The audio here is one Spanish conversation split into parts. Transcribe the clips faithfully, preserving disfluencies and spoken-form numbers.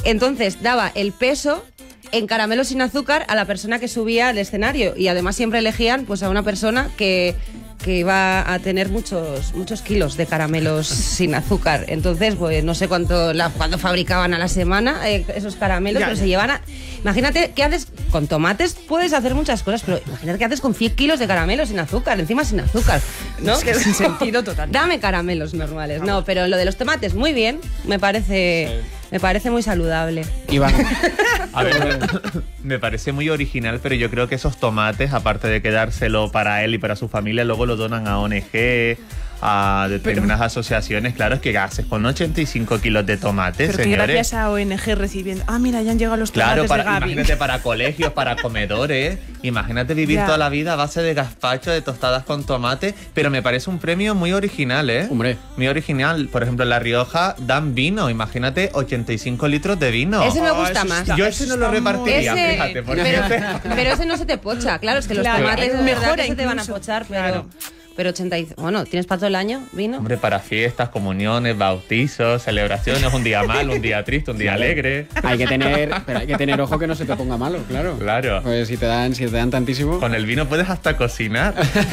Entonces daba el peso en caramelos sin azúcar a la persona que subía al escenario, y además siempre elegían pues a una persona que, que iba a tener muchos muchos kilos de caramelos sin azúcar. Entonces, pues no sé cuánto la, cuánto fabricaban a la semana eh, esos caramelos, ya, pero se llevan a... Imagínate qué haces con tomates, puedes hacer muchas cosas, pero imagínate qué haces con cien kilos de caramelos sin azúcar, encima sin azúcar, ¿no? Es que sin sentido total. Dame caramelos normales. No, pero lo de los tomates, muy bien, me parece... Sí. Me parece muy saludable. Iván. A ver, me parece muy original, pero yo creo que esos tomates, aparte de quedárselo para él y para su familia, luego lo donan a O N G, a determinadas pero, asociaciones. Claro, es que haces con ochenta y cinco kilos de tomates, pero señores. Que gracias a O N G recibiendo... Ah, mira, ya han llegado los tomates claro, para, de Gaby. Imagínate para colegios, para comedores. Imagínate vivir ya. toda la vida a base de gazpacho, de tostadas con tomate. Pero me parece un premio muy original, ¿eh? Hombre. Muy original. Por ejemplo, en La Rioja dan vino. Imagínate ochenta y cinco litros de vino. Ese me gusta oh, más. Está, Yo ese no lo repartiría, ese, fíjate. Porque pero, ese... pero ese no se te pocha. Claro, es que claro, los tomates es de mejor verdad que incluso, se te van a pochar, pero... Claro. Pero ochenta y... Bueno, ¿tienes para todo el año vino? Hombre, para fiestas, comuniones, bautizos, celebraciones, un día malo, un día triste, un día alegre. Hay que tener, pero hay que tener ojo que no se te ponga malo, claro. Claro. Pues si te dan, si te dan tantísimo. Con el vino puedes hasta cocinar.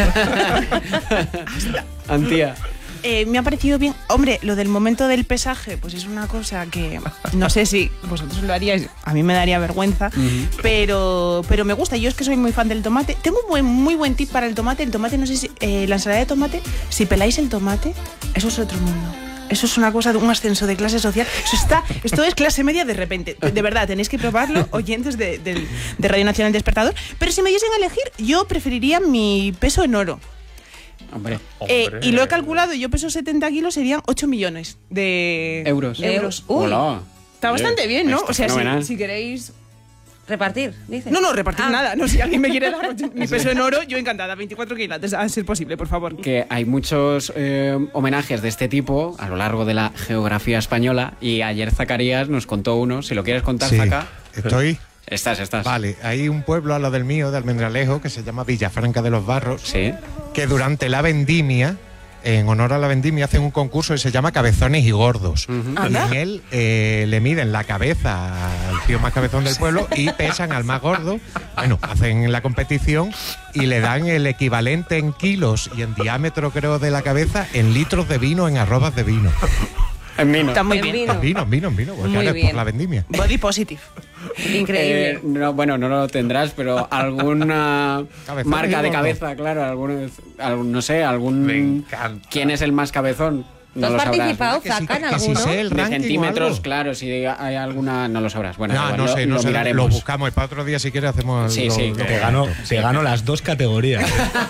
Antía. Eh, me ha parecido bien. Hombre, lo del momento del pesaje, pues es una cosa que no sé si vosotros lo haríais, a mí me daría vergüenza, uh-huh. pero, pero me gusta. Yo es que soy muy fan del tomate. Tengo un buen, muy buen tip para el tomate. El tomate, no sé si... Eh, la ensalada de tomate, si peláis el tomate, eso es otro mundo. Eso es una cosa de un ascenso de clase social. Eso está, esto es clase media de repente. De verdad, tenéis que probarlo, oyentes de, de, de Radio Nacional Despertador. Pero si me diesen a elegir, yo preferiría mi peso en oro. Hombre. Eh, y lo he calculado, yo peso setenta kilos, serían ocho millones de euros. De euros. Uy, Hola. Está bastante bien, ¿no? Está o sea, si, si queréis... Repartir, dices. No, no, repartir ah. nada. No, si alguien me quiere dar mi peso en oro, yo encantada. veinticuatro quilates, a ser posible, por favor. Que hay muchos eh, homenajes de este tipo a lo largo de la geografía española, y ayer Zacarías nos contó uno. Si lo quieres contar, sí, Zaca. Estoy... Estás, estás. Vale, hay un pueblo a lo del mío, de Almendralejo, que se llama Villafranca de los Barros, sí, que durante la vendimia, en honor a la vendimia, hacen un concurso que se llama Cabezones y Gordos. Uh-huh. Y en él eh, le miden la cabeza al tío más cabezón del pueblo y pesan al más gordo. Bueno, hacen la competición y le dan el equivalente en kilos y en diámetro, creo, de la cabeza en litros de vino, en arrobas de vino. En vino. Está muy en bien. Vino. En vino, en vino, en vino. Porque ahora es por la vendimia. Body positive. Increíble. Eh, no, bueno, no lo tendrás, pero alguna marca de cabeza, claro, algún, algún, no sé, algún... Me encanta. ¿Quién es el más cabezón? No ¿Tú has lo sabrás. participado, Que sí, Zaca, en que sí alguno? sé el De ranking centímetros, o algo. claro, si hay alguna, no lo sabrás. Bueno, No, igual, no lo, sé, no lo sé, miraremos. lo buscamos. Para otro día, si quieres, hacemos... Sí, lo, sí. lo- Te gano, te gano las dos categorías.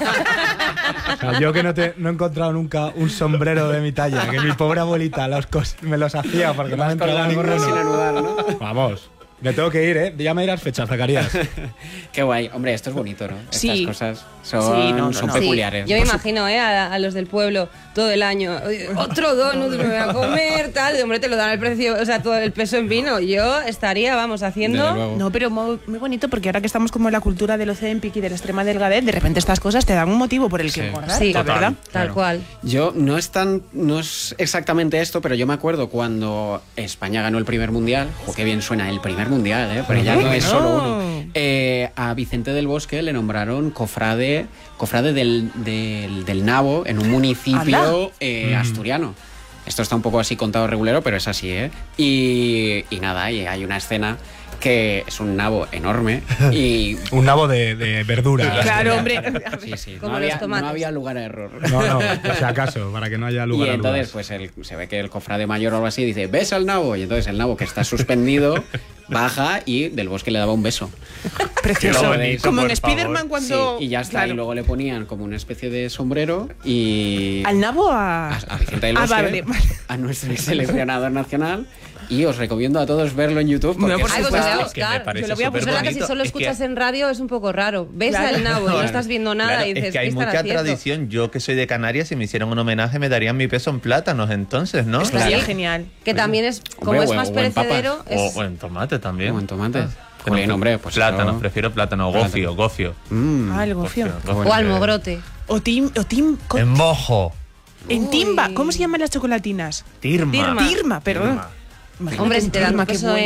O sea, yo que no, te, no he encontrado nunca un sombrero de mi talla, que mi pobre abuelita los cos, me los hacía porque no me han entregado ninguno. Sin anudar, ¿no? Vamos. Me tengo que ir, ¿eh? Ya me dirás fechas, Zacarías. Qué guay. Hombre, esto es bonito, ¿no? Estas Sí. cosas son, Sí, no, no, son no. peculiares. Sí, yo me imagino, ¿eh? A, a los del pueblo todo el año. Oye, otro donut me voy a comer, tal. De hombre, te lo dan el precio, o sea, todo el peso en vino. Yo estaría, vamos, Desde haciendo... luego. No, pero muy, muy bonito, porque ahora que estamos como en la cultura del Ozempic y de la extrema delgadez, de repente estas cosas te dan un motivo por el que Sí. engordar, Sí, la total. verdad. Tal Claro. cual. Yo no es tan, no es exactamente esto, pero yo me acuerdo cuando España ganó el primer mundial. Jo, qué bien suena el primer mundial, ¿eh? Pero ya no es solo uno. Eh, a Vicente del Bosque le nombraron cofrade, cofrade del, del, del Nabo en un municipio eh, asturiano. Esto está un poco así contado regulero, pero es así, ¿eh? Y, y nada, y hay una escena que es un nabo enorme y... Un nabo de, de verdura. Claro, hombre. Sí, sí, Como no, los había, tomates. no había lugar a error. No, no, por si acaso, para que no haya lugar Y a entonces, dudas. pues el, se ve que el cofrade mayor o algo así dice, ¿ves al nabo? Y entonces el nabo, que está suspendido, baja y Del Bosque le daba un beso. Precioso. Qué bonito, Como en por Spider-Man favor. cuando... Sí, y ya está. Claro. Y luego le ponían como una especie de sombrero y... ¿Al nabo a...? a, a Vicente del Ah, Bosque, vale, vale. a nuestro seleccionador nacional. Y os recomiendo a todos verlo en YouTube porque No, por es Ay, pues supuesto. lo voy a Es que me buscar. parece Yo lo voy a Es súper verdad que si bonito. solo Es que- escuchas en radio es un poco raro. Ves Claro. al nabo y no Claro. estás viendo nada Claro, y dices, es que hay ¿qué estará mucha haciendo? tradición. Yo que soy de Canarias, si me hicieran un homenaje me darían mi peso en plátanos entonces, ¿no? Estaría Sí. genial. Que también es, como Hombre, es o- más o en papas. perecedero... O, Es... o en tomate también. como en tomate. Ah. Jolín, hombre, pues Plátanos, eso- prefiero plátano. Plátano. Gofio, gofio. Mm. Ah, el gofio. Gofio, O almogrote. O tim... O tim co- En mojo. en Uy. timba. ¿Cómo se llaman las chocolatinas? Tirma. Tirma. Tirma, perdón. Tirma. Imagínate Hombre, un si te dan tirma, un qué peso bueno.